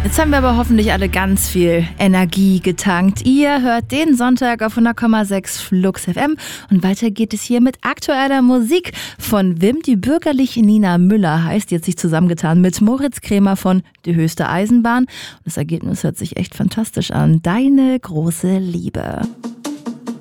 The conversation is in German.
Jetzt haben wir aber hoffentlich alle ganz viel Energie getankt. Ihr hört den Sonntag auf 100,6 Flux FM und weiter geht es hier mit aktueller Musik von Wim. Die bürgerliche Nina Müller heißt, die hat sich zusammengetan mit Moritz Krämer von Die höchste Eisenbahn. Und das Ergebnis hört sich echt fantastisch an. Deine große Liebe.